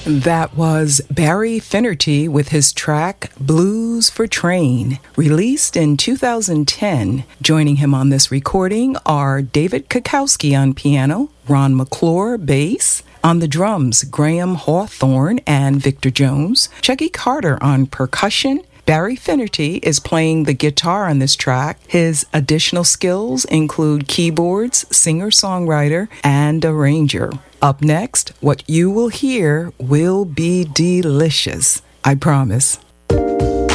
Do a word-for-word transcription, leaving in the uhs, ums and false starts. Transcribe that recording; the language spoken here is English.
That was Barry Finnerty with his track Blues for Train, released in two thousand ten. Joining him on this recording are David Kukowski on piano, Ron McClure bass, on the drums Graham Hawthorne and Victor Jones, Chucky Carter on percussion. Barry Finnerty is playing the guitar on this track. His additional skills include keyboards, singer-songwriter, and arranger. Up next, what you will hear will be delicious, I promise.